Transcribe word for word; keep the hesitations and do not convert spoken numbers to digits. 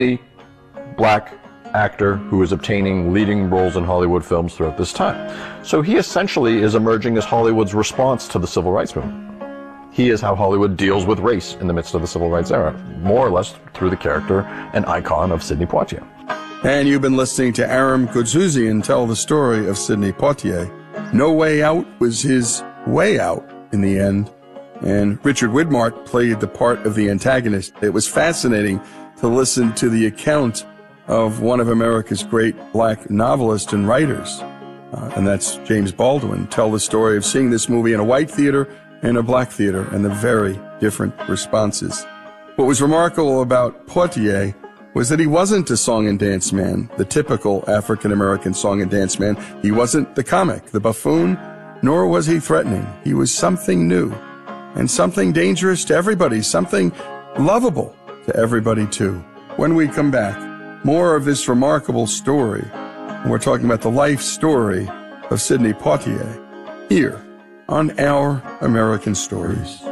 black actor who is obtaining leading roles in Hollywood films throughout this time. So he essentially is emerging as Hollywood's response to the Civil Rights Movement. He is how Hollywood deals with race in the midst of the Civil Rights era, more or less through the character and icon of Sidney Poitier. And you've been listening to Aram Goudsouzian tell the story of Sidney Poitier. No Way Out was his way out in the end, and Richard Widmark played the part of the antagonist. It was fascinating to listen to the account of one of America's great black novelists and writers, uh, and that's James Baldwin, tell the story of seeing this movie in a white theater and a black theater and the very different responses. What was remarkable about Poitier was that he wasn't a song and dance man, the typical African-American song and dance man. He wasn't the comic, the buffoon, nor was he threatening. He was something new and something dangerous to everybody, something lovable to everybody too. When we come back, more of this remarkable story. And we're talking about the life story of Sidney Poitier here on Our American Stories.